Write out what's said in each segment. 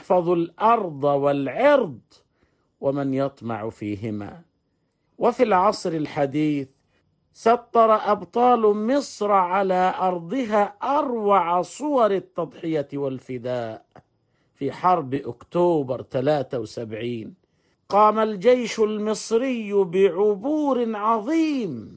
يحفظ الأرض والعرض ومن يطمع فيهما. وفي العصر الحديث سطر أبطال مصر على أرضها أروع صور التضحية والفداء. في حرب أكتوبر 73 قام الجيش المصري بعبور عظيم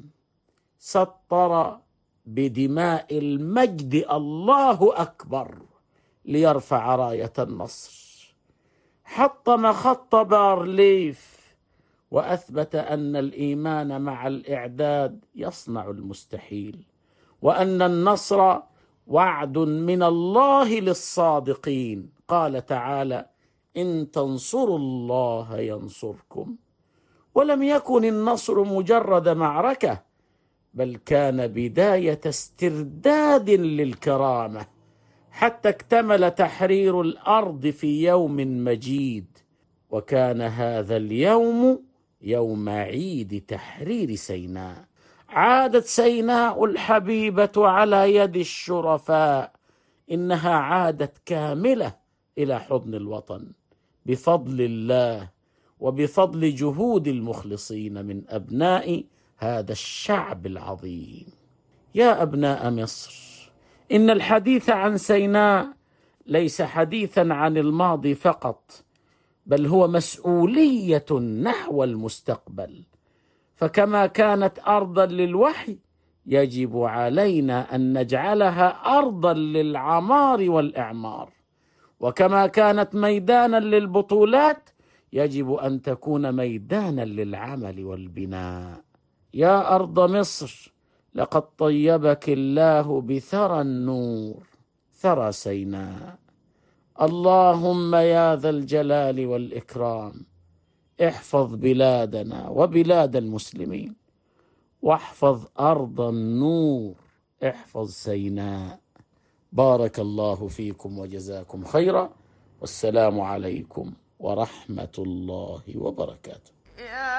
سطر بدماء المجد الله أكبر ليرفع راية النصر. حطم خط بارليف وأثبت أن الإيمان مع الإعداد يصنع المستحيل، وأن النصر وعد من الله للصادقين. قال تعالى: إن تنصروا الله ينصركم. ولم يكن النصر مجرد معركة، بل كان بداية استرداد للكرامة، حتى اكتمل تحرير الأرض في يوم مجيد. وكان هذا اليوم يوم عيد تحرير سيناء. عادت سيناء الحبيبة على يد الشرفاء، إنها عادت كاملة إلى حضن الوطن بفضل الله وبفضل جهود المخلصين من أبناء هذا الشعب العظيم. يا أبناء مصر، إن الحديث عن سيناء ليس حديثا عن الماضي فقط، بل هو مسؤولية نحو المستقبل. فكما كانت أرضا للوحي، يجب علينا أن نجعلها أرضا للعمار والإعمار. وكما كانت ميدانا للبطولات، يجب أن تكون ميدانا للعمل والبناء. يا أرض مصر، لقد طيبك الله بثرى النور، ثرى سيناء. اللهم يا ذا الجلال والإكرام، احفظ بلادنا وبلاد المسلمين، واحفظ أرض النور، احفظ سيناء. بارك الله فيكم وجزاكم خيرا، والسلام عليكم ورحمة الله وبركاته.